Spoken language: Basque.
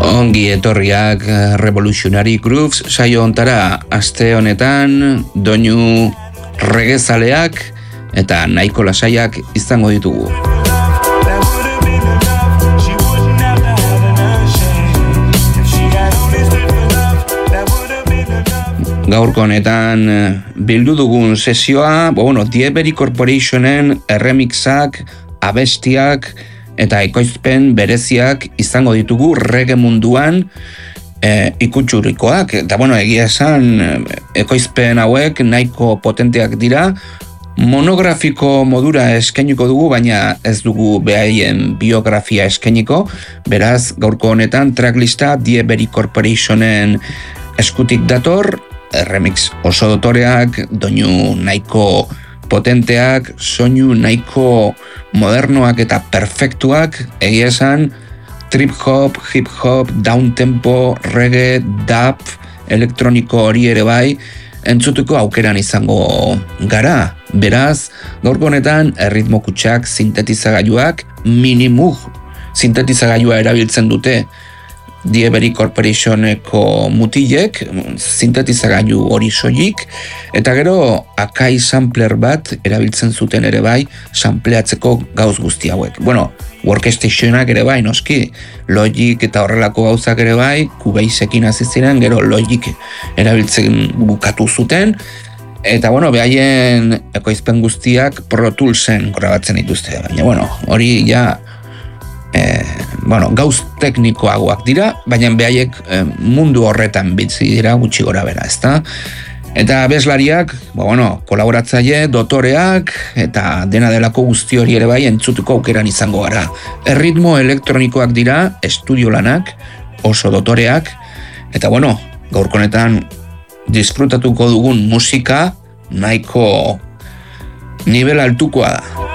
Ongi etorriak Revolutionary Grooves saio ontara. Aste honetan doinu regezaleak eta nahiko lasaiak izango ditugu. Gaurko honetan bildu dugun sesioa, Diebery Corporationen remixak, abestiak eta ekoizpen bereziak izango ditugu reggae munduan ikutsurikoak. Eta egia esan ekoizpen hauek nahiko potenteak dira. Monografiko modura eskainiko dugu, baina ez dugu behaien biografia eskainiko. Beraz, gaurko honetan tracklista Diebery Corporationen eskutik dator, remix oso dotoreak, doinu nahiko potenteak, soinu nahiko modernoak eta perfektuak, egia esan trip hop, hip hop, down tempo, reggae, dub, elektroniko hori ere bai, entzutuko aukeran izango gara. Beraz, gaurko honetan erritmo kutsak, sintetizagailuak, minimug sintetizagailua erabiltzen dute Diebery Corporationeko mutilek, sintetizagailu hori soilik, eta gero Akai sampler bat erabiltzen zuten ere bai, sampleatzeko gauz guzti hauek. Workstationak ere bai, noski, Logic eta horrelako gauzak ere bai, Cubaseekin hasi ziren, gero Logic erabiltzen bukatu zuten, eta behaien ekoizpen guztiak Pro Toolsen grabatzen dituzte, baina hori ja gauz teknikoagoak dira, baina behaiek mundu horretan bitzi dira gutxi gora bera, ezta? Eta abeslariak, kolaboratzaile, dotoreak, eta dena delako guzti hori ere bai entzutuko aukeran izango gara. Erritmo elektronikoak dira, estudio lanak, oso dotoreak, eta gaurko honetan disfrutatuko dugun musika nahiko nivel altukoa da.